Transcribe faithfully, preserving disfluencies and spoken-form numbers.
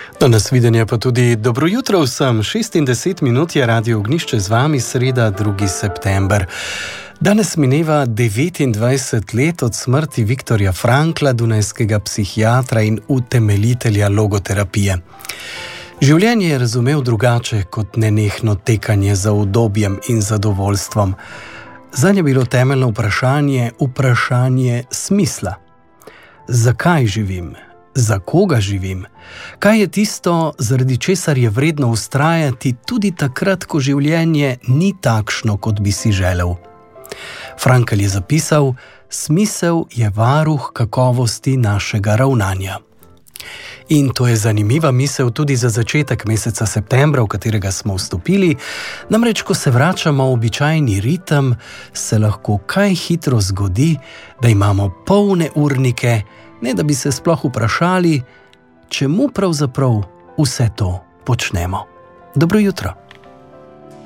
Danes videnje pa tudi dobro jutro vsem. šestindeset minut je Radio Ognjišče z vami, sreda drugi september. Danes mineva devetindvajset let od smrti Viktorja Frankla, dunajskega psihiatra in utemeljitelja logoterapije. Življenje je razumel drugače kot nenehno tekanje za udobjem in zadovoljstvom. Zanj je bilo temeljno vprašanje, vprašanje smisla. Zakaj živim? Za koga živim? Kaj je tisto, zaradi česar je vredno vztrajati tudi takrat, ko življenje ni takšno, kot bi si želel? Frankl je zapisal: smisel je varuh kakovosti našega ravnanja. In to je zanimiva misel tudi za začetek meseca septembra, v katerega smo vstopili. Namreč, ko se vračamo v običajni ritem, se lahko kaj hitro zgodi, da imamo polne urnike, ne da bi se sploh vprašali, čemu pravzaprav vse to počnemo. Dobro jutro.